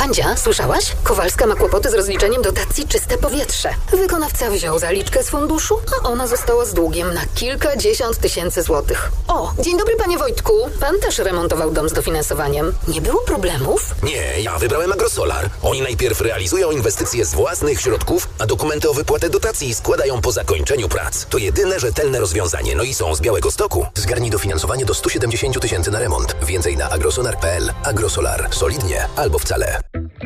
Wandzia, słyszałaś? Kowalska ma kłopoty z rozliczeniem dotacji Czyste Powietrze. Wykonawca wziął zaliczkę z funduszu, a ona została z długiem na kilkadziesiąt tysięcy złotych. O, dzień dobry panie Wojtku. Pan też remontował dom z dofinansowaniem. Nie było problemów? Nie, ja wybrałem Agrosolar. Oni najpierw realizują inwestycje z własnych środków, a dokumenty o wypłatę dotacji składają po zakończeniu prac. To jedyne rzetelne rozwiązanie, no i są z Białegostoku. Zgarnij dofinansowanie do 170 tysięcy na remont. Więcej na agrosolar.pl. Agrosolar. Solidnie albo wcale.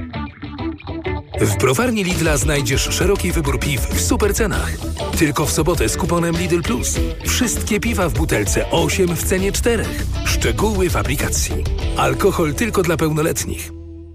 W browarni Lidla znajdziesz szeroki wybór piw w super cenach. Tylko w sobotę z kuponem Lidl Plus. Wszystkie piwa w butelce 8 w cenie 4. Szczegóły w aplikacji. Alkohol tylko dla pełnoletnich.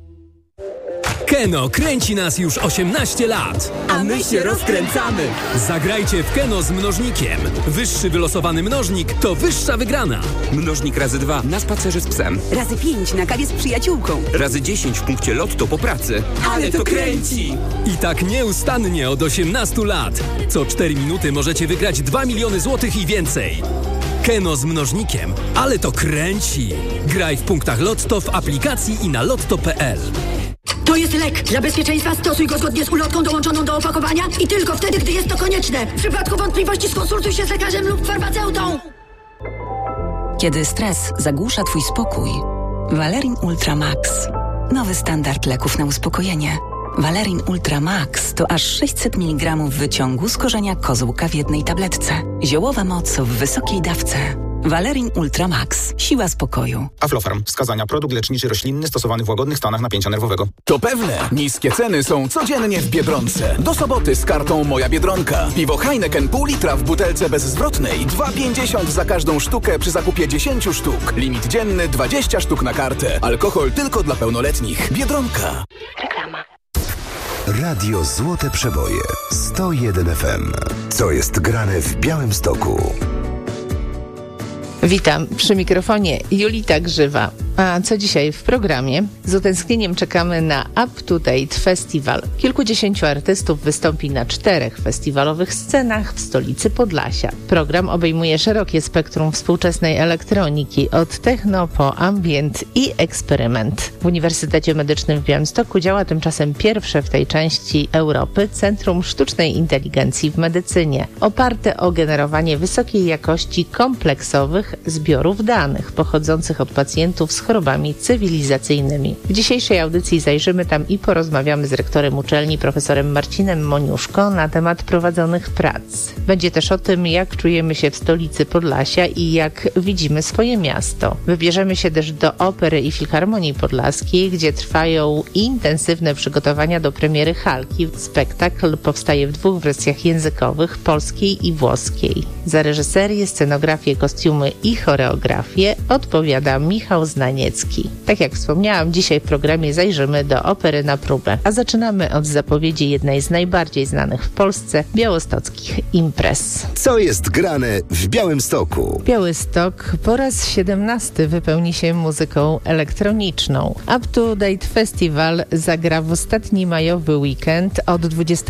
Keno kręci nas już 18 lat. A my się rozkręcamy. Zagrajcie w Keno z mnożnikiem. Wyższy wylosowany mnożnik to wyższa wygrana. Mnożnik razy 2 na spacerze z psem. Razy 5 na kawie z przyjaciółką. Razy 10 w punkcie Lotto po pracy. Ale to kręci! I tak nieustannie od 18 lat. Co 4 minuty możecie wygrać 2 miliony złotych i więcej. Keno z mnożnikiem. Ale to kręci. Graj w punktach Lotto, w aplikacji i na lotto.pl. To jest lek. Dla bezpieczeństwa stosuj go zgodnie z ulotką dołączoną do opakowania i tylko wtedy, gdy jest to konieczne. W przypadku wątpliwości skonsultuj się z lekarzem lub farmaceutą. Kiedy stres zagłusza Twój spokój, Valerin Ultra Max. Nowy standard leków na uspokojenie. Valerin Ultra Max to aż 600 mg wyciągu z korzenia kozłka w jednej tabletce. Ziołowa moc w wysokiej dawce. Valerin Ultra Max. Siła spokoju. Aflofarm. Wskazania. Produkt leczniczy roślinny stosowany w łagodnych stanach napięcia nerwowego. To pewne. Niskie ceny są codziennie w Biedronce. Do soboty z kartą Moja Biedronka. Piwo Heineken pół litra w butelce bezzwrotnej. 2,50 za każdą sztukę przy zakupie 10 sztuk. Limit dzienny 20 sztuk na kartę. Alkohol tylko dla pełnoletnich. Biedronka. Reklama. Radio Złote Przeboje. 101 FM. Co jest grane w Białymstoku? Witam przy mikrofonie Julita Grzywa. A co dzisiaj w programie? Z utęsknieniem czekamy na Up to Date Festival. Kilkudziesięciu artystów wystąpi na 4 festiwalowych scenach w stolicy Podlasia. Program obejmuje szerokie spektrum współczesnej elektroniki, od techno po ambient i eksperyment. W Uniwersytecie Medycznym w Białymstoku działa tymczasem pierwsze w tej części Europy Centrum Sztucznej Inteligencji w Medycynie, oparte o generowanie wysokiej jakości kompleksowych zbiorów danych pochodzących od pacjentów z chorobami cywilizacyjnymi. W dzisiejszej audycji zajrzymy tam i porozmawiamy z rektorem uczelni, profesorem Marcinem Moniuszko, na temat prowadzonych prac. Będzie też o tym, jak czujemy się w stolicy Podlasia i jak widzimy swoje miasto. Wybierzemy się też do Opery i Filharmonii Podlaskiej, gdzie trwają intensywne przygotowania do premiery Halki. Spektakl powstaje w 2 wersjach językowych, polskiej i włoskiej. Za reżyserię, scenografię, kostiumy i choreografię odpowiada Michał Znaniecki. Tak jak wspomniałam, dzisiaj w programie zajrzymy do Opery na próbę, a zaczynamy od zapowiedzi jednej z najbardziej znanych w Polsce białostockich imprez. Co jest grane w Białymstoku? Białystok po raz 17 wypełni się muzyką elektroniczną. Up to Date Festival zagra w ostatni majowy weekend od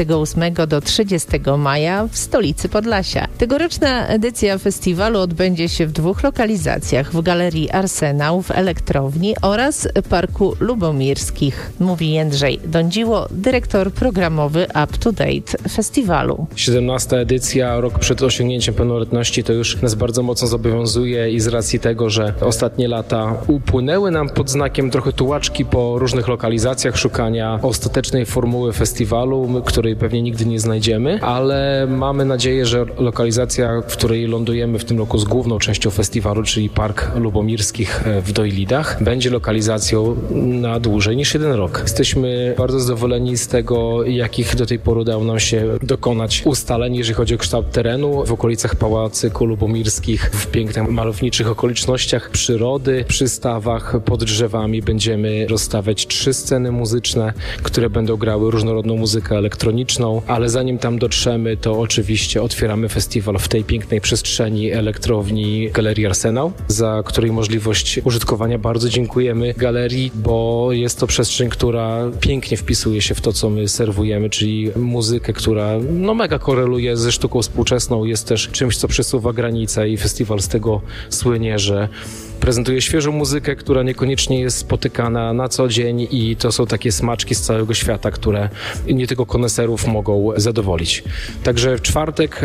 28 do 30 maja w stolicy Podlasia. Tegoroczna edycja festiwalu odbędzie się w 2 lokalizacjach: w Galerii Arsenał w Elektrowni oraz Parku Lubomirskich, mówi Jędrzej Dądziło, dyrektor programowy Up to Date Festiwalu. 17. edycja, rok przed osiągnięciem pełnoletności, to już nas bardzo mocno zobowiązuje i z racji tego, że ostatnie lata upłynęły nam pod znakiem trochę tułaczki po różnych lokalizacjach, szukania ostatecznej formuły festiwalu, której pewnie nigdy nie znajdziemy, ale mamy nadzieję, że lokalizacja, w której lądujemy w tym roku z główną częścią festiwalu, czyli Park Lubomirskich w Dojlidach, będzie lokalizacją na dłużej niż 1 rok. Jesteśmy bardzo zadowoleni z tego, jakich do tej pory udało nam się dokonać ustaleń, jeżeli chodzi o kształt terenu w okolicach Pałacyku Lubomirskich, w pięknych, malowniczych okolicznościach przyrody, przy stawach, pod drzewami będziemy rozstawiać 3 sceny muzyczne, które będą grały różnorodną muzykę elektroniczną, ale zanim tam dotrzemy, to oczywiście otwieramy festiwal w tej pięknej przestrzeni Elektrowni Galerii Arsenał, za której możliwość użytkowania bardzo dziękujemy galerii, bo jest to przestrzeń, która pięknie wpisuje się w to, co my serwujemy, czyli muzykę, która mega koreluje ze sztuką współczesną, jest też czymś, co przesuwa granice i festiwal z tego słynie, że prezentuje świeżą muzykę, która niekoniecznie jest spotykana na co dzień i to są takie smaczki z całego świata, które nie tylko koneserów mogą zadowolić. Także w czwartek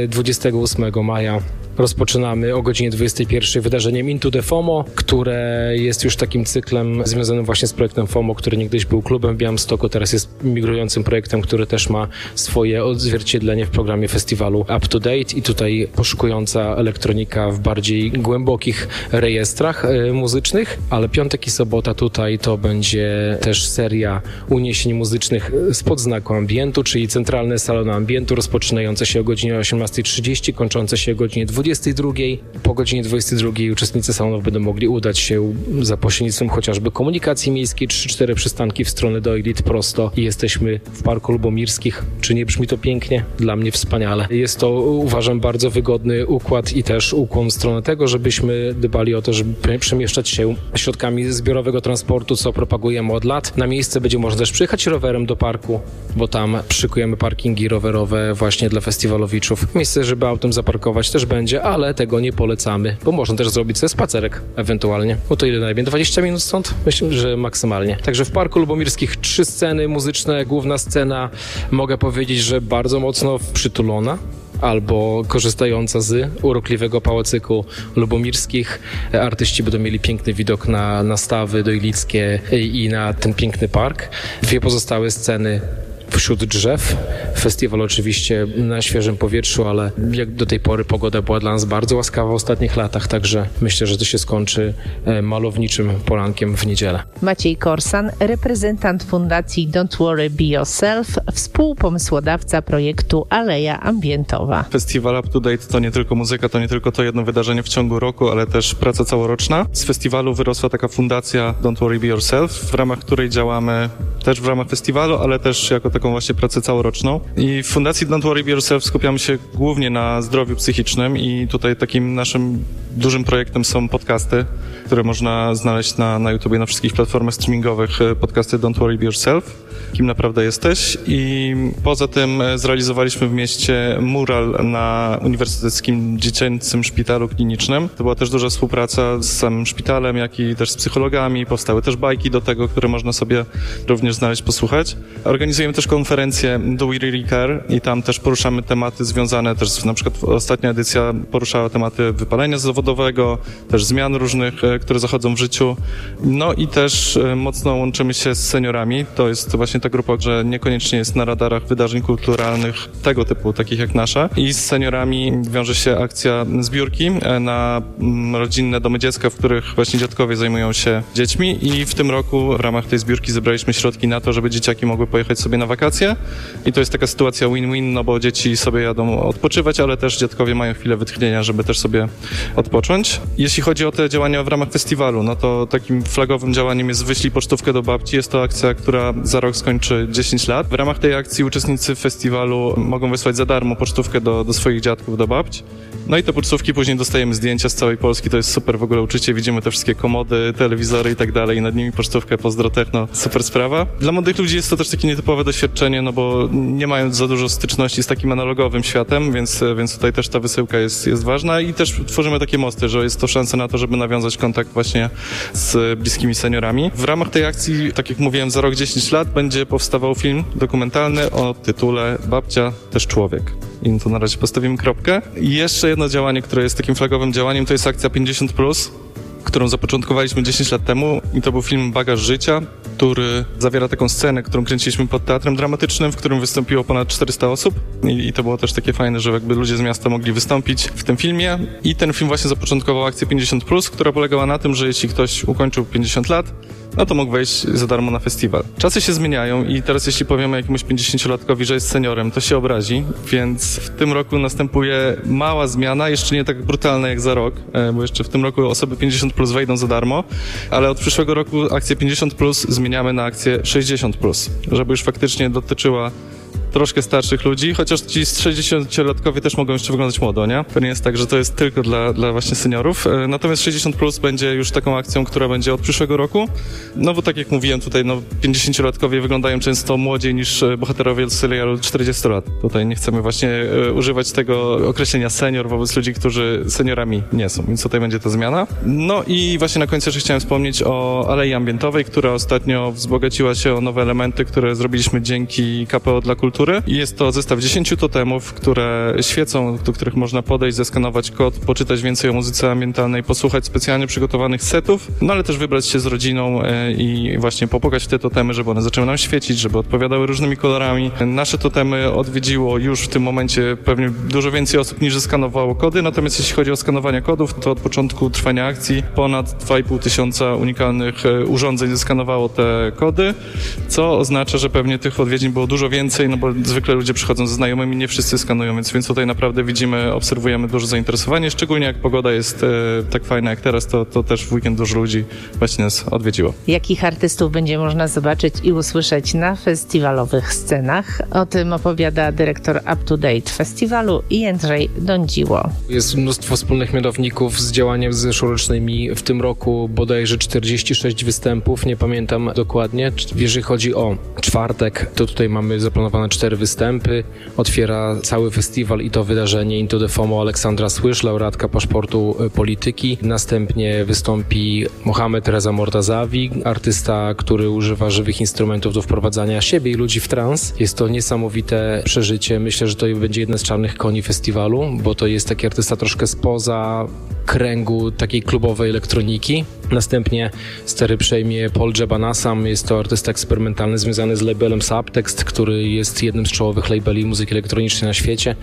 28 maja rozpoczynamy o godzinie 21 wydarzeniem Into the FOMO, które jest już takim cyklem związanym właśnie z projektem FOMO, który niegdyś był klubem w Białymstoku, teraz jest migrującym projektem, który też ma swoje odzwierciedlenie w programie festiwalu Up to Date i tutaj poszukująca elektronika w bardziej głębokich rejestrach muzycznych, ale piątek i sobota tutaj to będzie też seria uniesień muzycznych spod znaku ambientu, czyli centralne salony ambientu rozpoczynające się o godzinie 18:30, kończące się o godzinie 22:00. Po godzinie 22:00 uczestnicy salonów będą mogli udać się za pośrednictwem chociażby komunikacji miejskiej 3-4 przystanki w stronę do Elit prosto i jesteśmy w Parku Lubomirskich. Czy nie brzmi to pięknie? Dla mnie wspaniale. Jest to, uważam, bardzo wygodny układ i też ukłon w stronę tego, żebyśmy dbali o to, żeby przemieszczać się środkami zbiorowego transportu, co propagujemy od lat. Na miejsce będzie można też przyjechać rowerem do parku, bo tam szykujemy parkingi rowerowe właśnie dla festiwalowiczów. Miejsce, żeby autem zaparkować też będzie, ale tego nie polecamy, bo można też zrobić sobie spacerek ewentualnie. No to ile najmniej? 20 minut stąd? Myślę, że maksymalnie. Także w Parku Lubomirskich 3 sceny muzyczne, główna scena, mogę powiedzieć, że bardzo mocno przytulona albo korzystająca z urokliwego pałacyku lubomirskich. Artyści będą mieli piękny widok na stawy doilickie i na ten piękny park. 2 pozostałe sceny wśród drzew. Festiwal oczywiście na świeżym powietrzu, ale jak do tej pory pogoda była dla nas bardzo łaskawa w ostatnich latach, także myślę, że to się skończy malowniczym porankiem w niedzielę. Maciej Korsan, reprezentant fundacji Don't Worry Be Yourself, współpomysłodawca projektu Aleja Ambientowa. Festiwal Up to Date to nie tylko muzyka, to nie tylko to jedno wydarzenie w ciągu roku, ale też praca całoroczna. Z festiwalu wyrosła taka fundacja Don't Worry Be Yourself, w ramach której działamy też w ramach festiwalu, ale też jako taką właśnie pracę całoroczną. I w fundacji Don't Worry Be Yourself skupiamy się głównie na zdrowiu psychicznym i tutaj takim naszym dużym projektem są podcasty, które można znaleźć na YouTubie, na wszystkich platformach streamingowych, podcasty Don't Worry Be Yourself, kim naprawdę jesteś. I poza tym zrealizowaliśmy w mieście mural na Uniwersyteckim Dziecięcym Szpitalu Klinicznym. To była też duża współpraca z samym szpitalem, jak i też z psychologami. Powstały też bajki do tego, które można sobie również znaleźć, posłuchać. Organizujemy też konferencję Do We Really Care i tam też poruszamy tematy związane też, na przykład ostatnia edycja poruszała tematy wypalenia zawodowego, też zmian różnych, które zachodzą w życiu. No i też mocno łączymy się z seniorami. To jest właśnie ta grupa, że niekoniecznie jest na radarach wydarzeń kulturalnych tego typu, takich jak nasza. I z seniorami wiąże się akcja zbiórki na rodzinne domy dziecka, w których właśnie dziadkowie zajmują się dziećmi i w tym roku w ramach tej zbiórki zebraliśmy środki na to, żeby dzieciaki mogły pojechać sobie na wakacje i to jest taka sytuacja win-win, no bo dzieci sobie jadą odpoczywać, ale też dziadkowie mają chwilę wytchnienia, żeby też sobie odpocząć. Jeśli chodzi o te działania w ramach festiwalu, no to takim flagowym działaniem jest Wyślij pocztówkę do babci. Jest to akcja, która za rok skończy 10 lat. W ramach tej akcji uczestnicy festiwalu mogą wysłać za darmo pocztówkę do swoich dziadków, do babci. No i te pocztówki później dostajemy zdjęcia z całej Polski, to jest super w ogóle uczucie, widzimy te wszystkie komody, telewizory i tak dalej i nad nimi pocztówkę, pozdro techno, super sprawa. Dla młodych ludzi jest to też takie nietypowe doświadczenie, no bo nie mają za dużo styczności z takim analogowym światem, więc tutaj też ta wysyłka jest ważna i też tworzymy takie mosty, że jest to szansa na to, żeby nawiązać kontakt właśnie z bliskimi seniorami. W ramach tej akcji, tak jak mówiłem, za rok 10 lat będzie powstawał film dokumentalny o tytule Babcia też człowiek. I tu na razie postawimy kropkę. I jeszcze jedno działanie, które jest takim flagowym działaniem, to jest akcja 50+, którą zapoczątkowaliśmy 10 lat temu i to był film Bagaż życia, który zawiera taką scenę, którą kręciliśmy pod Teatrem Dramatycznym, w którym wystąpiło ponad 400 osób i to było też takie fajne, że jakby ludzie z miasta mogli wystąpić w tym filmie i ten film właśnie zapoczątkował akcję 50+, która polegała na tym, że jeśli ktoś ukończył 50 lat, no to mógł wejść za darmo na festiwal. Czasy się zmieniają i teraz jeśli powiemy jakiemuś 50-latkowi, że jest seniorem, to się obrazi, więc w tym roku następuje mała zmiana, jeszcze nie tak brutalna jak za rok, bo jeszcze w tym roku osoby 50+ wejdą za darmo, ale od przyszłego roku akcję 50+ zmieniamy na akcję 60+, żeby już faktycznie dotyczyła troszkę starszych ludzi, chociaż ci 60-latkowie też mogą jeszcze wyglądać młodo, nie? To nie jest tak, że to jest tylko dla właśnie seniorów. Natomiast 60+ będzie już taką akcją, która będzie od przyszłego roku. No bo tak jak mówiłem tutaj, 50-latkowie wyglądają często młodziej niż bohaterowie serialu 40 lat. Tutaj nie chcemy właśnie używać tego określenia senior wobec ludzi, którzy seniorami nie są, więc tutaj będzie ta zmiana. No i właśnie na końcu jeszcze chciałem wspomnieć o Alei Ambientowej, która ostatnio wzbogaciła się o nowe elementy, które zrobiliśmy dzięki KPO dla Kultury. I jest to zestaw 10 totemów, które świecą, do których można podejść, zeskanować kod, poczytać więcej o muzyce ambientalnej, posłuchać specjalnie przygotowanych setów, no ale też wybrać się z rodziną i właśnie popukać w te totemy, żeby one zaczęły nam świecić, żeby odpowiadały różnymi kolorami. Nasze totemy odwiedziło już w tym momencie pewnie dużo więcej osób niż zeskanowało kody, natomiast jeśli chodzi o skanowanie kodów, to od początku trwania akcji ponad 2500 unikalnych urządzeń zeskanowało te kody, co oznacza, że pewnie tych odwiedzin było dużo więcej, no bo zwykle ludzie przychodzą ze znajomymi, nie wszyscy skanują, więc tutaj naprawdę widzimy, obserwujemy duże zainteresowanie, szczególnie jak pogoda jest tak fajna jak teraz, to też w weekend dużo ludzi właśnie nas odwiedziło. Jakich artystów będzie można zobaczyć i usłyszeć na festiwalowych scenach? O tym opowiada dyrektor Up to Date Festiwalu Jędrzej Dądziło. Jest mnóstwo wspólnych mianowników z działaniem zeszłorocznymi. W tym roku bodajże 46 występów, nie pamiętam dokładnie. Jeżeli chodzi o czwartek, to tutaj mamy zaplanowane 4 występy. Otwiera cały festiwal i to wydarzenie Into the FOMO Aleksandra Słysz, laureatka paszportu polityki. Następnie wystąpi Mohamed Reza Mortazawi, artysta, który używa żywych instrumentów do wprowadzania siebie i ludzi w trans. Jest to niesamowite przeżycie. Myślę, że to będzie jeden z czarnych koni festiwalu, bo to jest taki artysta troszkę spoza kręgu takiej klubowej elektroniki. Następnie stery przejmie Paul Jebanassam. Jest to artysta eksperymentalny związany z labelem Subtext, który jest jednym z czołowych labeli muzyki elektronicznej na świecie.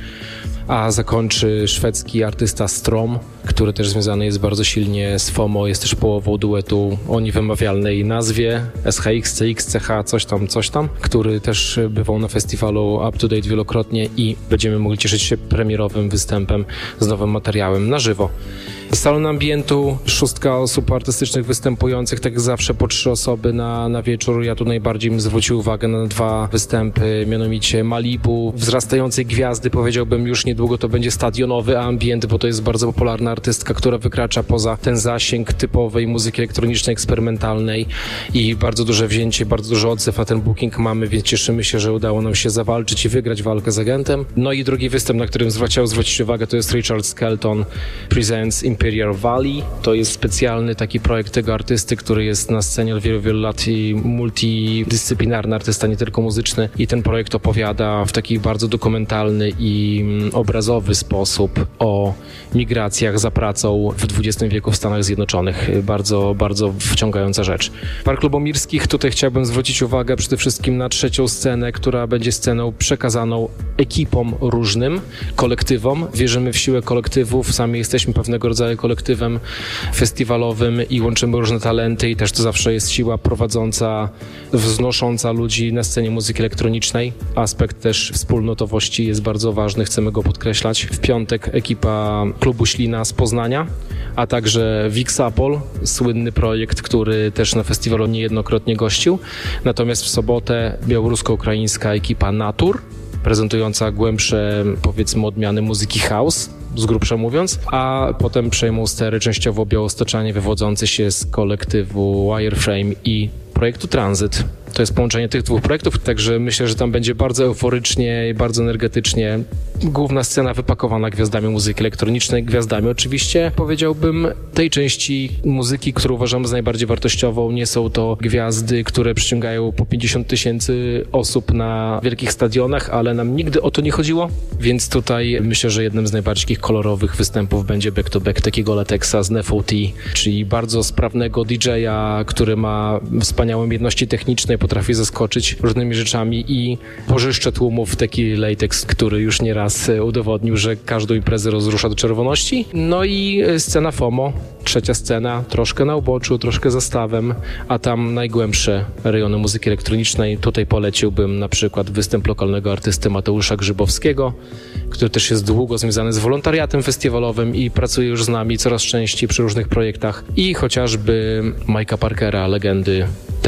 A zakończy szwedzki artysta Strom, który też związany jest bardzo silnie z FOMO, jest też połową duetu o niewymawialnej nazwie SHX, CX, CH, coś tam, który też bywał na festiwalu Up to Date wielokrotnie i będziemy mogli cieszyć się premierowym występem z nowym materiałem na żywo. Salon Ambientu, 6 osób artystycznych występujących, tak jak zawsze po 3 osoby na wieczór. Ja tu najbardziej bym zwrócił uwagę na 2 występy, mianowicie Malibu, wzrastającej gwiazdy, powiedziałbym już niedługo to będzie stadionowy ambient, bo to jest bardzo popularna artystka, która wykracza poza ten zasięg typowej muzyki elektronicznej, eksperymentalnej i bardzo duże wzięcie, bardzo duży odzew na ten booking mamy, więc cieszymy się, że udało nam się zawalczyć i wygrać walkę z agentem. No i drugi występ, na którym chciał zwrócić uwagę, to jest Richard Skelton Presents Imperial Valley. To jest specjalny taki projekt tego artysty, który jest na scenie od wielu, wielu lat i multidyscyplinarny artysta, nie tylko muzyczny. I ten projekt opowiada w taki bardzo dokumentalny i obrazowy sposób o migracjach za pracą w XX wieku w Stanach Zjednoczonych. Bardzo, bardzo wciągająca rzecz. Park Lubomirskich, tutaj chciałbym zwrócić uwagę przede wszystkim na 3. scenę, która będzie sceną przekazaną ekipom różnym, kolektywom. Wierzymy w siłę kolektywów, sami jesteśmy pewnego rodzaju kolektywem festiwalowym i łączymy różne talenty i też to zawsze jest siła prowadząca, wznosząca ludzi na scenie muzyki elektronicznej. Aspekt też wspólnotowości jest bardzo ważny, chcemy go podkreślać. W piątek ekipa klubu Ślina z Poznania, a także Vixapol, słynny projekt, który też na festiwalu niejednokrotnie gościł. Natomiast w sobotę białorusko-ukraińska ekipa Natur, prezentująca głębsze, powiedzmy, odmiany muzyki house, z grubsza mówiąc, a potem przejmą stery częściowo białostoczanie wywodzący się z kolektywu Wireframe i projektu Transit. To jest połączenie tych 2 projektów, także myślę, że tam będzie bardzo euforycznie i bardzo energetycznie. Główna scena wypakowana gwiazdami muzyki elektronicznej, gwiazdami oczywiście, powiedziałbym, tej części muzyki, którą uważam za najbardziej wartościową. Nie są to gwiazdy, które przyciągają po 50 000 osób na wielkich stadionach, ale nam nigdy o to nie chodziło, więc tutaj myślę, że jednym z najbardziej kolorowych występów będzie back-to-back takiego Latexa z Nefo T, czyli bardzo sprawnego DJ-a, który ma wspaniałe umiejętności techniczne, potrafi zaskoczyć różnymi rzeczami i pożyszcze tłumów taki Latex, który już nieraz udowodnił, że każdą imprezę rozrusza do czerwoności. No i scena FOMO, 3. scena, troszkę na uboczu, troszkę za stawem, a tam najgłębsze rejony muzyki elektronicznej. Tutaj poleciłbym na przykład występ lokalnego artysty Mateusza Grzybowskiego, który też jest długo związany z wolontariatem festiwalowym i pracuje już z nami coraz częściej przy różnych projektach i chociażby Mike'a Parkera, legendy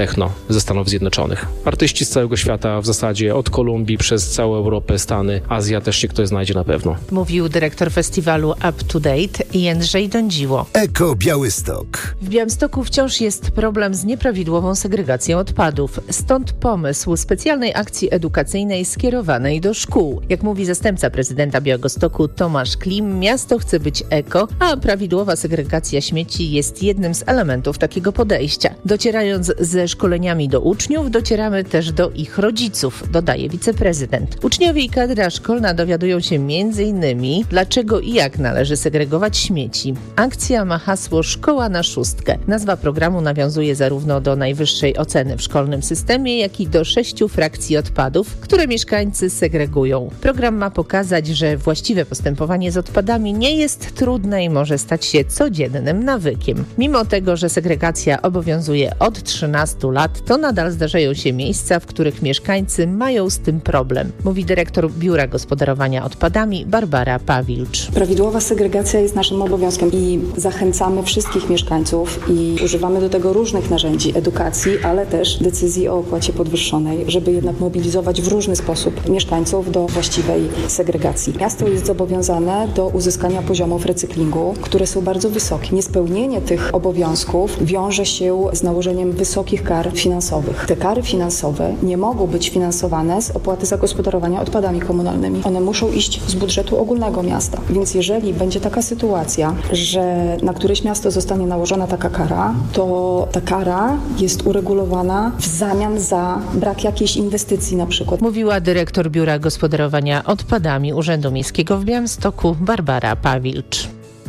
techno ze Stanów Zjednoczonych. Artyści z całego świata w zasadzie, od Kolumbii przez całą Europę, Stany, Azja też się ktoś znajdzie na pewno. Mówił dyrektor festiwalu Up to Date Jędrzej Dądziło. Eko Białystok. W Białymstoku wciąż jest problem z nieprawidłową segregacją odpadów. Stąd pomysł specjalnej akcji edukacyjnej skierowanej do szkół. Jak mówi zastępca prezydenta Białegostoku Tomasz Klim, miasto chce być eko, a prawidłowa segregacja śmieci jest jednym z elementów takiego podejścia. Docierając ze szkoleniami do uczniów, docieramy też do ich rodziców, dodaje wiceprezydent. Uczniowie i kadra szkolna dowiadują się m.in. dlaczego i jak należy segregować śmieci. Akcja ma hasło Szkoła na szóstkę. Nazwa programu nawiązuje zarówno do najwyższej oceny w szkolnym systemie, jak i do 6 frakcji odpadów, które mieszkańcy segregują. Program ma pokazać, że właściwe postępowanie z odpadami nie jest trudne i może stać się codziennym nawykiem. Mimo tego, że segregacja obowiązuje od 13 lat, to nadal zdarzają się miejsca, w których mieszkańcy mają z tym problem, mówi dyrektor Biura Gospodarowania Odpadami Barbara Pawilcz. Prawidłowa segregacja jest naszym obowiązkiem i zachęcamy wszystkich mieszkańców i używamy do tego różnych narzędzi edukacji, ale też decyzji o opłacie podwyższonej, żeby jednak mobilizować w różny sposób mieszkańców do właściwej segregacji. Miasto jest zobowiązane do uzyskania poziomów recyklingu, które są bardzo wysokie. Niespełnienie tych obowiązków wiąże się z nałożeniem wysokich kar finansowych. Te kary finansowe nie mogą być finansowane z opłaty zagospodarowania odpadami komunalnymi. One muszą iść z budżetu ogólnego miasta. Więc jeżeli będzie taka sytuacja, że na któreś miasto zostanie nałożona taka kara, to ta kara jest uregulowana w zamian za brak jakiejś inwestycji na przykład. Mówiła dyrektor Biura Gospodarowania Odpadami Urzędu Miejskiego w Białymstoku Barbara Pawilcz.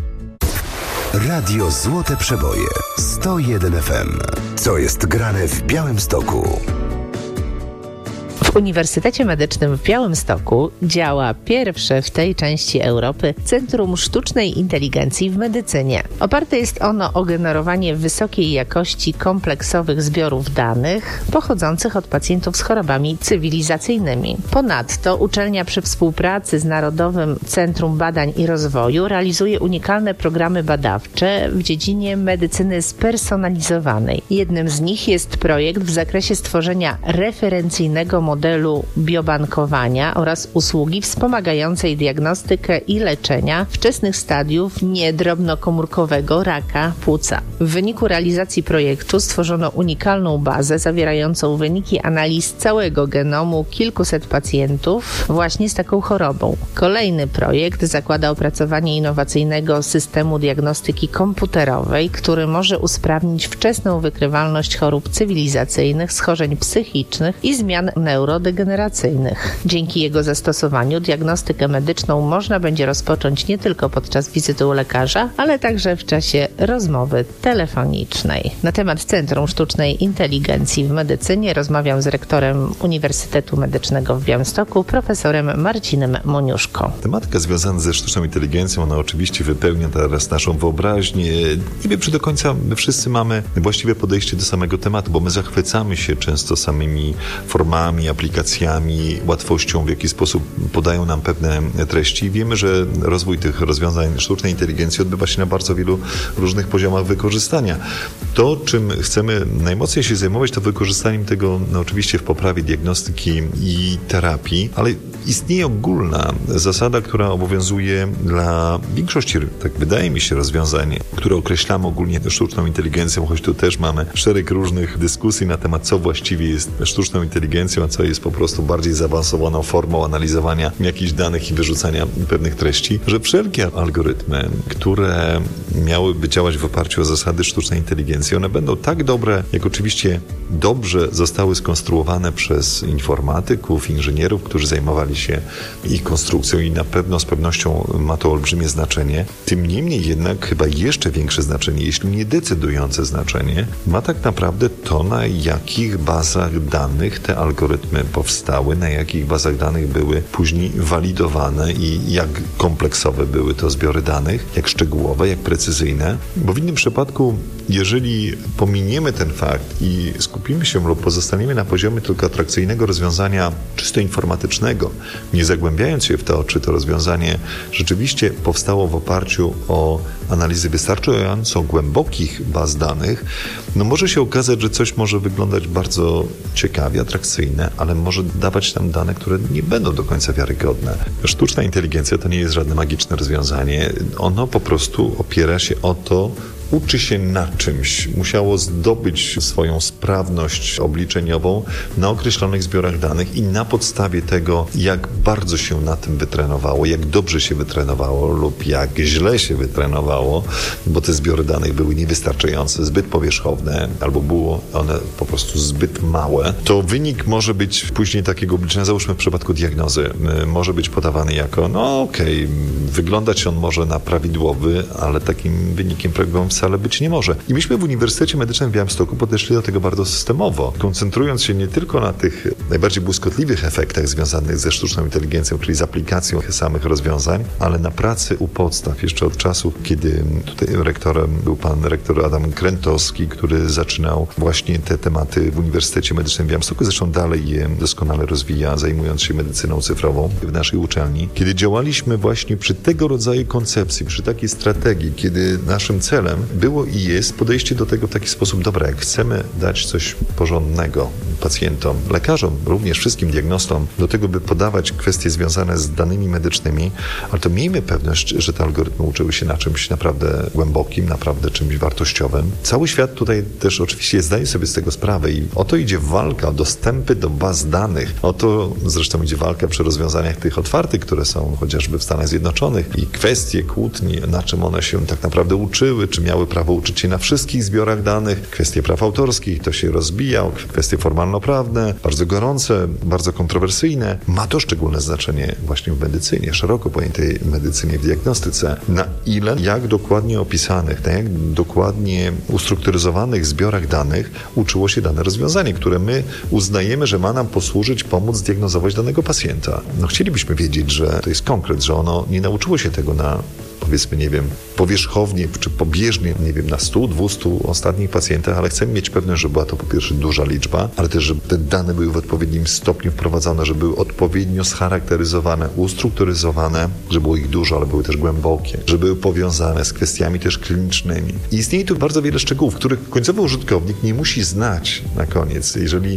Radio Złote Przeboje 101 FM. Co jest grane w Białymstoku? W Uniwersytecie Medycznym w Białymstoku działa pierwsze w tej części Europy Centrum Sztucznej Inteligencji w Medycynie. Oparte jest ono o generowanie wysokiej jakości kompleksowych zbiorów danych pochodzących od pacjentów z chorobami cywilizacyjnymi. Ponadto uczelnia przy współpracy z Narodowym Centrum Badań i Rozwoju realizuje unikalne programy badawcze w dziedzinie medycyny spersonalizowanej. Jednym z nich jest projekt w zakresie stworzenia referencyjnego modelu biobankowania oraz usługi wspomagającej diagnostykę i leczenia wczesnych stadiów niedrobnokomórkowego raka płuca. W wyniku realizacji projektu stworzono unikalną bazę zawierającą wyniki analiz całego genomu kilkuset pacjentów właśnie z taką chorobą. Kolejny projekt zakłada opracowanie innowacyjnego systemu diagnostyki komputerowej, który może usprawnić wczesną wykrywalność chorób cywilizacyjnych, schorzeń psychicznych i zmian neurodegeneracyjnych. Dzięki jego zastosowaniu diagnostykę medyczną można będzie rozpocząć nie tylko podczas wizyty u lekarza, ale także w czasie rozmowy telefonicznej. Na temat Centrum Sztucznej Inteligencji w Medycynie rozmawiam z rektorem Uniwersytetu Medycznego w Białymstoku, profesorem Marcinem Moniuszką. Tematyka związana ze sztuczną inteligencją, ona oczywiście wypełnia teraz naszą wyobraźnię. Nie wiem, czy do końca my wszyscy mamy właściwe podejście do samego tematu, bo my zachwycamy się często samymi formami, aplikacjami, łatwością, w jaki sposób podają nam pewne treści. Wiemy, że rozwój tych rozwiązań sztucznej inteligencji odbywa się na bardzo wielu różnych poziomach wykorzystania. To, czym chcemy najmocniej się zajmować, to wykorzystaniem tego oczywiście w poprawie diagnostyki i terapii, ale istnieje ogólna zasada, która obowiązuje dla większości, tak wydaje mi się, rozwiązań, które określamy ogólnie sztuczną inteligencją, choć tu też mamy szereg różnych dyskusji na temat, co właściwie jest sztuczną inteligencją, a co jest po prostu bardziej zaawansowaną formą analizowania jakichś danych i wyrzucania pewnych treści, że wszelkie algorytmy, które miałyby działać w oparciu o zasady sztucznej inteligencji, one będą tak dobre, jak oczywiście dobrze zostały skonstruowane przez informatyków, inżynierów, którzy zajmowali się ich konstrukcją i na pewno z pewnością ma to olbrzymie znaczenie. Tym niemniej jednak chyba jeszcze większe znaczenie, jeśli nie decydujące znaczenie, ma tak naprawdę to, na jakich bazach danych te algorytmy powstały, na jakich bazach danych były później walidowane i jak kompleksowe były to zbiory danych, jak szczegółowe, jak precyzyjne. Bo w innym przypadku, jeżeli pominiemy ten fakt i skupimy się lub pozostaniemy na poziomie tylko atrakcyjnego rozwiązania czysto informatycznego, nie zagłębiając się w to, czy to rozwiązanie rzeczywiście powstało w oparciu o analizy wystarczająco głębokich baz danych, no może się okazać, że coś może wyglądać bardzo ciekawie, atrakcyjne, ale może dawać nam dane, które nie będą do końca wiarygodne. Sztuczna inteligencja to nie jest żadne magiczne rozwiązanie. Ono po prostu opiera się o to, uczy się na czymś, musiało zdobyć swoją sprawność obliczeniową na określonych zbiorach danych i na podstawie tego, jak bardzo się na tym wytrenowało, jak dobrze się wytrenowało lub jak źle się wytrenowało, bo te zbiory danych były niewystarczające, zbyt powierzchowne albo było one po prostu zbyt małe, to wynik może być później takiego obliczenia, załóżmy w przypadku diagnozy, może być podawany jako, wyglądać on może na prawidłowy, ale takim wynikiem prawidłowym wcale być nie może. I myśmy w Uniwersytecie Medycznym w Białymstoku podeszli do tego bardzo systemowo, koncentrując się nie tylko na tych najbardziej błyskotliwych efektach związanych ze sztuczną inteligencją, czyli z aplikacją samych rozwiązań, ale na pracy u podstaw, jeszcze od czasów, kiedy tutaj rektorem był pan rektor Adam Krętowski, który zaczynał właśnie te tematy w Uniwersytecie Medycznym w Białymstoku, zresztą dalej je doskonale rozwija, zajmując się medycyną cyfrową w naszej uczelni. Kiedy działaliśmy właśnie przy tego rodzaju koncepcji, przy takiej strategii, kiedy naszym celem było i jest podejście do tego w taki sposób, dobra, jak chcemy dać coś porządnego pacjentom, lekarzom, również wszystkim diagnostom, do tego, by podawać kwestie związane z danymi medycznymi, ale to miejmy pewność, że te algorytmy uczyły się na czymś naprawdę głębokim, naprawdę czymś wartościowym. Cały świat tutaj też oczywiście zdaje sobie z tego sprawę i o to idzie walka, o dostępy do baz danych. O to zresztą idzie walka przy rozwiązaniach tych otwartych, które są chociażby w Stanach Zjednoczonych i kwestie kłótni, na czym one się tak naprawdę uczyły, czy miały prawo uczyć się na wszystkich zbiorach danych, kwestie praw autorskich, to się rozbija, kwestie formalno-prawne, bardzo gorące, bardzo kontrowersyjne. Ma to szczególne znaczenie właśnie w medycynie, szeroko pojętej medycynie, w diagnostyce. Na ile, jak dokładnie opisanych, na jak dokładnie ustrukturyzowanych zbiorach danych uczyło się dane rozwiązanie, które my uznajemy, że ma nam posłużyć, pomóc zdiagnozować danego pacjenta. No chcielibyśmy wiedzieć, że to jest konkret, że ono nie nauczyło się tego na, powiedzmy, nie wiem, powierzchownie czy pobieżnie, nie wiem, na 100, 200 ostatnich pacjentach, ale chcemy mieć pewność, że była to po pierwsze duża liczba, ale też, żeby te dane były w odpowiednim stopniu wprowadzone, że były odpowiednio scharakteryzowane, ustrukturyzowane, że było ich dużo, ale były też głębokie, że były powiązane z kwestiami też klinicznymi. I istnieje tu bardzo wiele szczegółów, których końcowy użytkownik nie musi znać na koniec. Jeżeli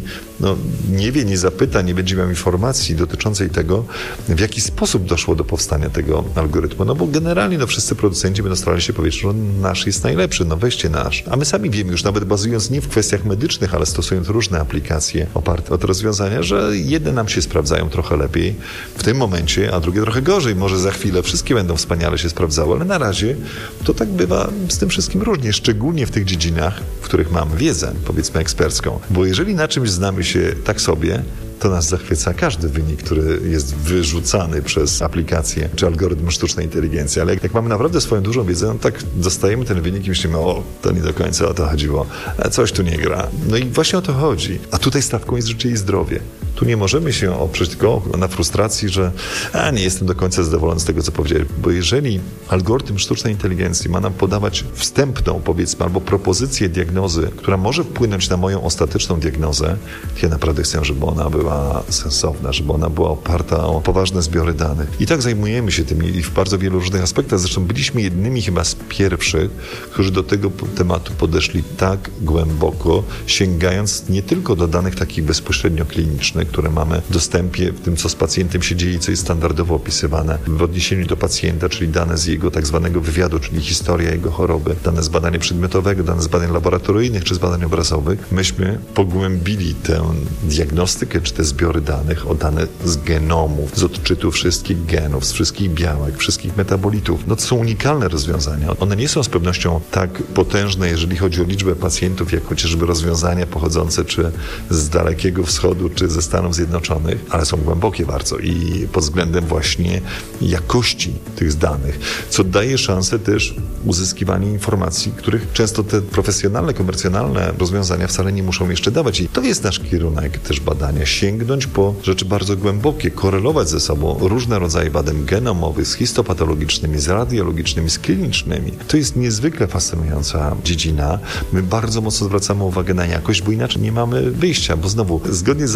nie wie, nie zapyta, nie będzie miał informacji dotyczącej tego, w jaki sposób doszło do powstania tego algorytmu. No bo generalnie wszyscy producenci będą starali się powiedzieć, że nasz jest najlepszy, weźcie nasz. A my sami wiemy już, nawet bazując nie w kwestiach medycznych, ale stosując różne aplikacje oparte o te rozwiązania, że jedne nam się sprawdzają trochę lepiej w tym momencie, a drugie trochę gorzej. Może za chwilę wszystkie będą wspaniale się sprawdzały, ale na razie to tak bywa z tym wszystkim różnie, szczególnie w tych dziedzinach, w których mamy wiedzę, powiedzmy ekspercką. Bo jeżeli na czymś znamy się tak sobie, to nas zachwyca każdy wynik, który jest wyrzucany przez aplikację czy algorytm sztucznej inteligencji. Ale jak mamy naprawdę swoją dużą wiedzę, tak dostajemy ten wynik i myślimy, to nie do końca o to chodziło, coś tu nie gra. No i właśnie o to chodzi. A tutaj stawką jest życie i zdrowie. Tu nie możemy się oprzeć tylko na frustracji, że nie jestem do końca zadowolony z tego, co powiedziałem. Bo jeżeli algorytm sztucznej inteligencji ma nam podawać wstępną, powiedzmy, albo propozycję diagnozy, która może wpłynąć na moją ostateczną diagnozę, to ja naprawdę chcę, żeby ona była sensowna, żeby ona była oparta o poważne zbiory danych. I tak zajmujemy się tym i w bardzo wielu różnych aspektach. Zresztą byliśmy jednymi chyba z pierwszych, którzy do tego tematu podeszli tak głęboko, sięgając nie tylko do danych takich bezpośrednio klinicznych, które mamy w dostępie w tym, co z pacjentem się dzieje, co jest standardowo opisywane w odniesieniu do pacjenta, czyli dane z jego tak zwanego wywiadu, czyli historia jego choroby, dane z badania przedmiotowego, dane z badań laboratoryjnych czy z badań obrazowych. Myśmy pogłębili tę diagnostykę czy te zbiory danych o dane z genomów, z odczytu wszystkich genów, z wszystkich białek, wszystkich metabolitów. To są unikalne rozwiązania. One nie są z pewnością tak potężne, jeżeli chodzi o liczbę pacjentów, jak chociażby rozwiązania pochodzące czy z Dalekiego Wschodu, czy ze Stanów Zjednoczonych, ale są głębokie bardzo i pod względem właśnie jakości tych danych, co daje szansę też uzyskiwania informacji, których często te profesjonalne, komercjonalne rozwiązania wcale nie muszą jeszcze dawać. I to jest nasz kierunek też badania. Sięgnąć po rzeczy bardzo głębokie, korelować ze sobą różne rodzaje badań genomowych z histopatologicznymi, z radiologicznymi, z klinicznymi. To jest niezwykle fascynująca dziedzina. My bardzo mocno zwracamy uwagę na jakość, bo inaczej nie mamy wyjścia, bo znowu, zgodnie z zasadą, że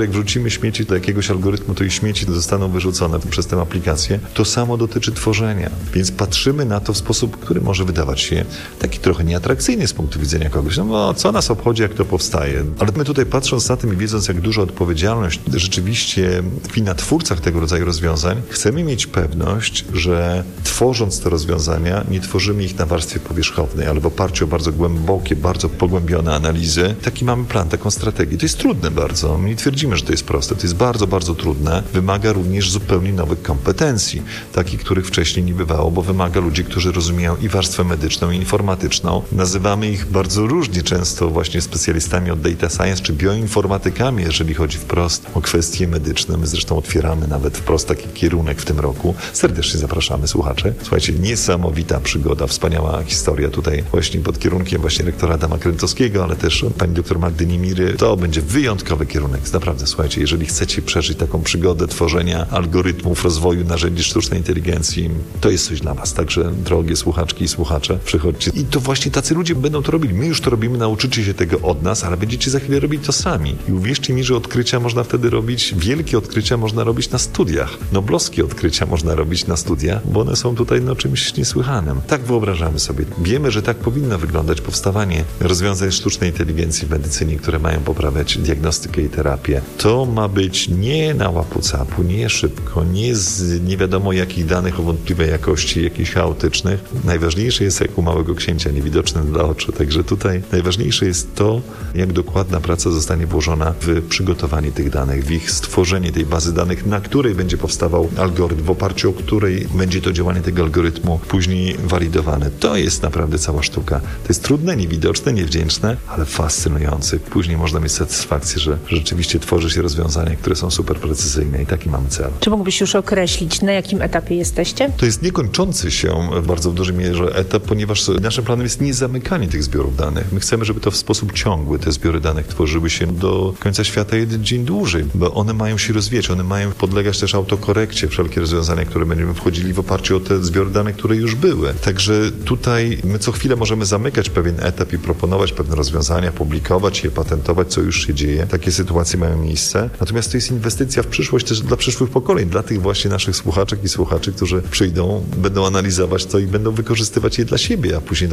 jak wrzucimy śmieci do jakiegoś algorytmu, to i śmieci zostaną wyrzucone przez tę aplikację. To samo dotyczy tworzenia. Więc patrzymy na to w sposób, który może wydawać się taki trochę nieatrakcyjny z punktu widzenia kogoś. No co nas obchodzi, jak to powstaje? Ale my tutaj patrząc na tym i wiedząc, jak duża odpowiedzialność rzeczywiście tkwi na twórcach tego rodzaju rozwiązań, chcemy mieć pewność, że tworząc te rozwiązania, nie tworzymy ich na warstwie powierzchownej, ale w oparciu o bardzo głębokie, bardzo pogłębione analizy. Taki mamy plan, taką strategię. To jest trudne bardzo. My nie twierdzimy, że to jest proste. To jest bardzo, bardzo trudne. Wymaga również zupełnie nowych kompetencji, takich, których wcześniej nie bywało, bo wymaga ludzi, którzy rozumieją i warstwę medyczną, i informatyczną. Nazywamy ich bardzo różnie, często właśnie specjalistami od data science, czy bioinformatykami, jeżeli chodzi wprost o kwestie medyczne. My zresztą otwieramy nawet wprost taki kierunek w tym roku. Serdecznie zapraszamy słuchacze. Słuchajcie, niesamowita przygoda, wspaniała historia tutaj właśnie pod kierunkiem właśnie rektora Adama Krętowskiego, ale też pani doktor Magdy Niemiry. To będzie wyjątkowy kierunek. Naprawdę, słuchajcie, jeżeli chcecie przeżyć taką przygodę tworzenia algorytmów, rozwoju narzędzi sztucznej inteligencji, to jest coś dla was. Także drogie słuchaczki i słuchacze, przychodźcie. I to właśnie tacy ludzie będą to robili. My już to robimy, nauczycie się tego od nas, ale będziecie za chwilę robić to sami. I uwierzcie mi, że odkrycia można wtedy robić, wielkie odkrycia można robić na studiach. Noblowskie odkrycia można robić na studiach, bo one są tutaj czymś niesłychanym. Tak wyobrażamy sobie. Wiemy, że tak powinno wyglądać powstawanie rozwiązań sztucznej inteligencji w medycynie, które mają poprawiać diagnostykę i terapię. To ma być nie na łapu-capu, nie szybko, nie z nie wiadomo jakich danych o wątpliwej jakości, jakichś chaotycznych. Najważniejsze jest jak u małego księcia, niewidocznym dla oczu. Także tutaj najważniejsze jest to, jak dokładna praca zostanie włożona w przygotowanie tych danych, w ich stworzenie tej bazy danych, na której będzie powstawał algorytm, w oparciu o której będzie to działanie tego algorytmu później walidowane. To jest naprawdę cała sztuka. To jest trudne, niewidoczne, niewdzięczne, ale fascynujące. Później można mieć satysfakcję, że rzeczywiście tworzy się rozwiązania, które są super precyzyjne i taki mamy cel. Czy mógłbyś już określić, na jakim etapie jesteście? To jest niekończący się w bardzo dużej mierze etap, ponieważ naszym planem jest nie zamykanie tych zbiorów danych. My chcemy, żeby to w sposób ciągły te zbiory danych tworzyły się do końca świata jeden dzień dłużej, bo one mają się rozwijać, one mają podlegać też autokorekcie, wszelkie rozwiązania, które będziemy wchodzili w oparciu o te zbiory danych, które już były. Także tutaj my co chwilę możemy zamykać pewien etap i proponować pewne rozwiązania, publikować je, patentować, co już się dzieje. Takie sytuacje mają miejsce. Natomiast to jest inwestycja w przyszłość też dla przyszłych pokoleń, dla tych właśnie naszych słuchaczek i słuchaczy, którzy przyjdą, będą analizować to i będą wykorzystywać je dla siebie, a później dla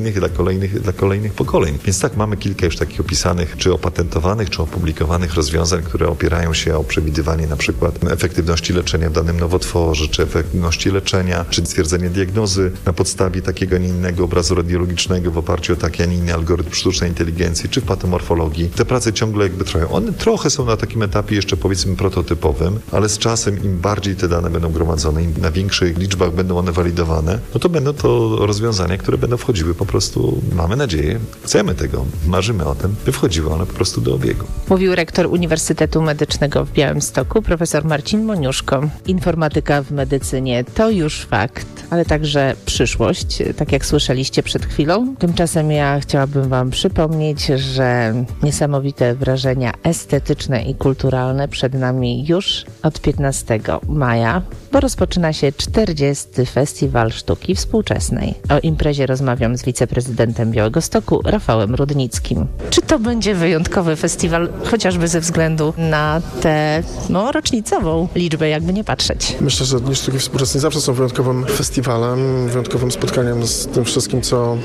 kolejnych pokoleń. Więc tak, mamy kilka już takich opisanych, czy opatentowanych, czy opublikowanych rozwiązań, które opierają się o przewidywanie na przykład efektywności leczenia w danym nowotworze, czy efektywności leczenia, czy stwierdzenie diagnozy na podstawie takiego, a nie innego obrazu radiologicznego w oparciu o taki, a nie inny algorytm sztucznej inteligencji, czy w patomorfologii. Te prace ciągle jakby trwają. One trochę są na takim etapie jeszcze powiedzmy prototypowym, ale z czasem im bardziej te dane będą gromadzone, im na większych liczbach będą one walidowane, no to będą to rozwiązania, które będą wchodziły po prostu, mamy nadzieję, chcemy tego, marzymy o tym, by wchodziły one po prostu do obiegu. Mówił rektor Uniwersytetu Medycznego w Białymstoku, profesor Marcin Moniuszko. Informatyka w medycynie to już fakt, ale także przyszłość, tak jak słyszeliście przed chwilą. Tymczasem ja chciałabym wam przypomnieć, że niesamowite wrażenia estetyczne i kulturalne przed nami już od 15 maja, bo rozpoczyna się 40. Festiwal Sztuki Współczesnej. O imprezie rozmawiam z wiceprezydentem Białegostoku, Rafałem Rudnickim. Czy to będzie wyjątkowy festiwal, chociażby ze względu na tę rocznicową liczbę, jakby nie patrzeć? Myślę, że Dni Sztuki Współczesnej zawsze są wyjątkowym festiwalem, wyjątkowym spotkaniem z tym wszystkim, co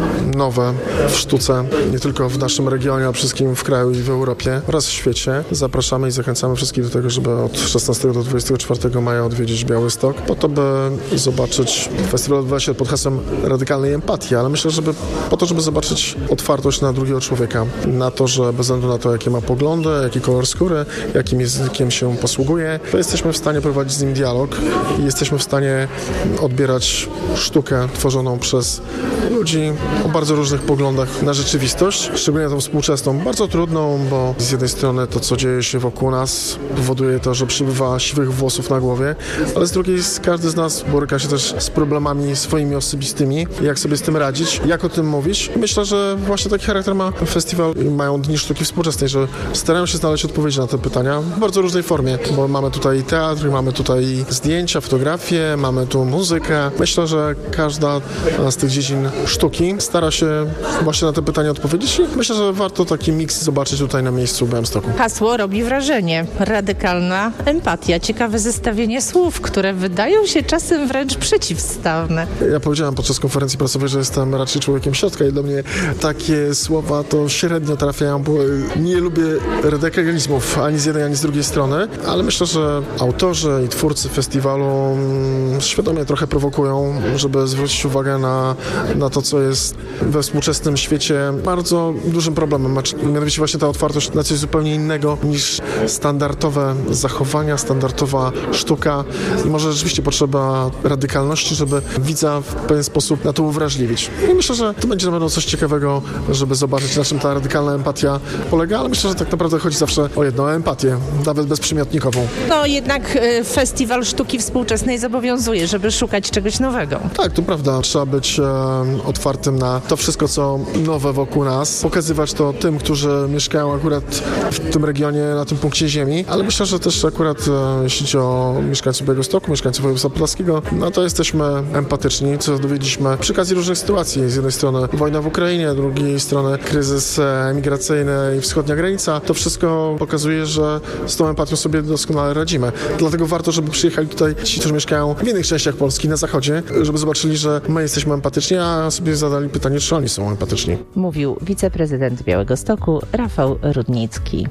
nowe w sztuce, nie tylko w naszym regionie, ale wszystkim w kraju i w Europie oraz w świecie. Zapraszamy i zachęcamy wszystkich do tego, żeby od 16 do 24 maja odwiedzić Białystok, po to, by zobaczyć, festiwal odbywa się pod hasłem radykalnej empatii, ale myślę, żeby zobaczyć otwartość na drugiego człowieka, na to, że bez względu na to, jakie ma poglądy, jaki kolor skóry, jakim językiem się posługuje, to jesteśmy w stanie prowadzić z nim dialog i jesteśmy w stanie odbierać sztukę tworzoną przez ludzi o bardzo różnych poglądach na rzeczywistość, szczególnie tą współczesną, bardzo trudną, bo z jednej strony to, co dzieje się wokół nas, powoduje to, że przybywa siwych włosów na głowie, ale z drugiej każdy z nas boryka się też z problemami swoimi osobistymi, jak sobie z tym radzić, jak o tym mówić. Myślę, że właśnie taki charakter ma festiwal i mają Dni Sztuki Współczesnej, że starają się znaleźć odpowiedzi na te pytania w bardzo różnej formie, bo mamy tutaj teatr, mamy tutaj zdjęcia, fotografie, mamy tu muzykę. Myślę, że każda z tych dziedzin sztuki. Stara się właśnie na te pytania odpowiedzieć i myślę, że warto taki miks zobaczyć tutaj na miejscu w Białymstoku. Hasło robi wrażenie. Radykalna empatia. Ciekawe zestawienie słów, które wydają się czasem wręcz przeciwstawne. Ja powiedziałem podczas konferencji prasowej, że jestem raczej człowiekiem środka i do mnie takie słowa to średnio trafiają, bo nie lubię radykalizmów ani z jednej, ani z drugiej strony, ale myślę, że autorzy i twórcy festiwalu świadomie trochę prowokują, żeby zwrócić uwagę na to, co jest we współczesnym świecie bardzo dużym problemem, mianowicie właśnie ta otwartość na coś zupełnie innego niż standardowe zachowania, standardowa sztuka i może rzeczywiście potrzeba radykalności, żeby widza w pewien sposób na to uwrażliwić. I myślę, że to będzie na pewno coś ciekawego, żeby zobaczyć, na czym ta radykalna empatia polega, ale myślę, że tak naprawdę chodzi zawsze o jedną empatię, nawet bezprzymiotnikową. No jednak festiwal sztuki współczesnej zobowiązuje, żeby szukać czegoś nowego. Tak, to prawda. Trzeba być otwartym na to wszystko, co nowe wokół nas. Pokazywać to tym, którzy mieszkają akurat w tym regionie, na tym punkcie ziemi, ale myślę, że też akurat jeśli chodzi o mieszkańców Białegostoku, mieszkańców województwa podlaskiego, no to jesteśmy empatyczni, co dowiedzieliśmy przy okazji różnych sytuacji. Z jednej strony wojna w Ukrainie, z drugiej strony kryzys emigracyjny i wschodnia granica. To wszystko pokazuje, że z tą empatią sobie doskonale radzimy. Dlatego warto, żeby przyjechali tutaj ci, którzy mieszkają w innych częściach Polski, na zachodzie, żeby zobaczyli, że my jesteśmy empatyczni, a sobie zadali pytanie, czy oni są empatyczni. Mówił wiceprezydent Białegostoku Rafał Rudnicki.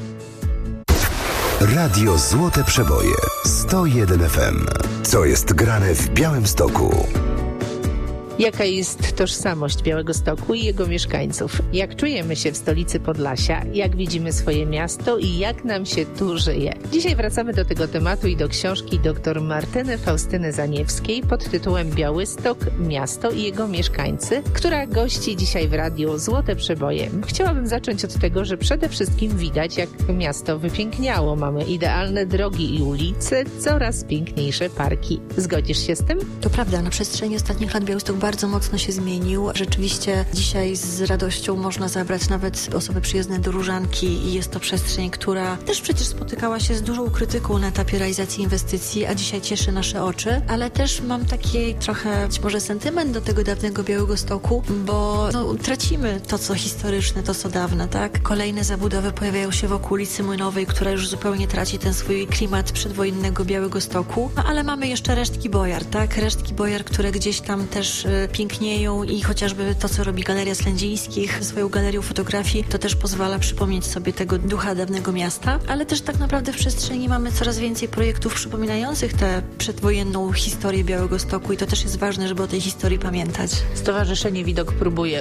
Radio Złote Przeboje 101 FM. Co jest grane w Białymstoku? Jaka jest tożsamość Białegostoku i jego mieszkańców? Jak czujemy się w stolicy Podlasia? Jak widzimy swoje miasto i jak nam się tu żyje? Dzisiaj wracamy do tego tematu i do książki dr Martyny Faustyny Zaniewskiej pod tytułem Białystok, miasto i jego mieszkańcy, która gości dzisiaj w radiu Złote Przeboje. Chciałabym zacząć od tego, że przede wszystkim widać, jak miasto wypiękniało. Mamy idealne drogi i ulice, coraz piękniejsze parki. Zgodzisz się z tym? To prawda, na przestrzeni ostatnich lat Białystok bardzo mocno się zmienił. Rzeczywiście dzisiaj z radością można zabrać nawet osoby przyjezdne do Różanki i jest to przestrzeń, która też przecież spotykała się z dużą krytyką na etapie realizacji inwestycji, a dzisiaj cieszy nasze oczy, ale też mam taki trochę być może sentyment do tego dawnego Białegostoku, bo tracimy to, co historyczne, to, co dawne, tak? Kolejne zabudowy pojawiają się wokół ulicy Młynowej, która już zupełnie traci ten swój klimat przedwojennego Białegostoku, ale mamy jeszcze resztki bojar, tak? Resztki bojar, które gdzieś tam też pięknieją i chociażby to, co robi Galeria Slędzińskich swoją galerią fotografii, to też pozwala przypomnieć sobie tego ducha dawnego miasta, ale też tak naprawdę w przestrzeni mamy coraz więcej projektów przypominających tę przedwojenną historię Białegostoku i to też jest ważne, żeby o tej historii pamiętać. Stowarzyszenie Widok próbuje